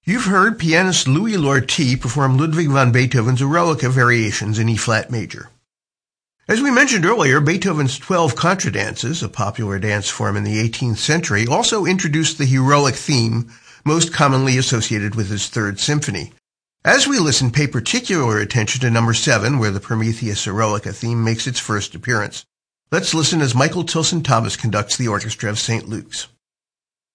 You've heard pianist Louis Lortie perform Ludwig van Beethoven's Eroica Variations in E-flat major. As we mentioned earlier, Beethoven's 12 contradances, a popular dance form in the 18th century, also introduced the heroic theme, most commonly associated with his Third Symphony. As we listen, pay particular attention to number 7, where the Prometheus Eroica theme makes its first appearance. Let's listen as Michael Tilson Thomas conducts the orchestra of St. Luke's.